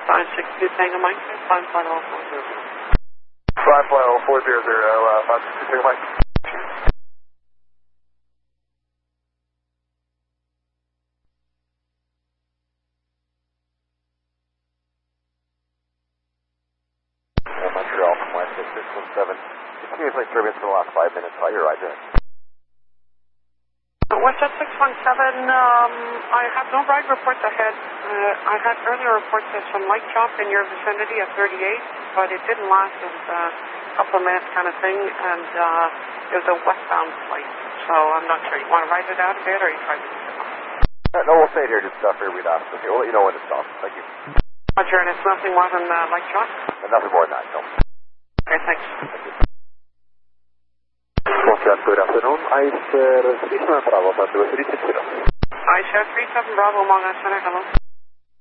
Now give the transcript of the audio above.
562 Tango Mike, climb final 400. Climb final 400, 562 Tango Mike. Montreal from West 617. Continuously turbulence for the last 5 minutes. How you're right there? Westjet 617, I have no ride reports ahead. I had earlier reports of some light chop in your vicinity at 38, but it didn't last. It was a couple of minutes kind of thing, and it was a westbound flight. So I'm not sure. You want to ride it out a bit, or you try to do it? No, we'll stay here just for read off. Okay, we'll let you know when to stop. Thank you. Roger, and it's nothing more than light chop? Nothing more than that, no. Okay, thanks. Good afternoon. ICE 37 Bravo, San Luis, 37. ICE 37 Bravo, Long Island Center, hello.